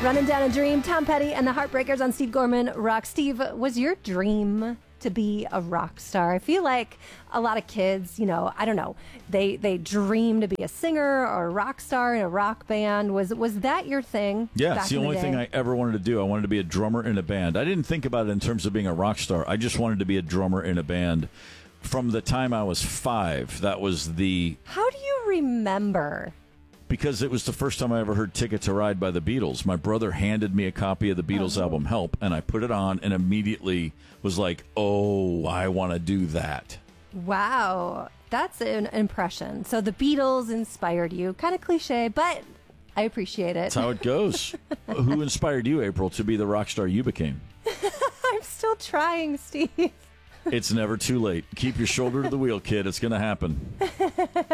Running Down a Dream, Tom Petty and the Heartbreakers on Steve Gorman Rock. Steve, was your dream to be a rock star? I feel like a lot of kids, I don't know, they dream to be a singer or a rock star in a rock band. Was that your thing? Yeah, it's the only thing I ever wanted to do. I wanted to be a drummer in a band. I didn't think about it in terms of being a rock star. I just wanted to be a drummer in a band. From the time I was 5, that was the... How do you remember? Because it was the first time I ever heard Ticket to Ride by the Beatles. My brother handed me a copy of the Beatles album Help, and I put it on and immediately was like, oh, I want to do that. Wow, that's an impression. So the Beatles inspired you. Kind of cliche, but I appreciate it. That's how it goes. Who inspired you, April, to be the rock star you became? I'm still trying, Steve. It's never too late. Keep your shoulder to the wheel, kid. It's going to happen.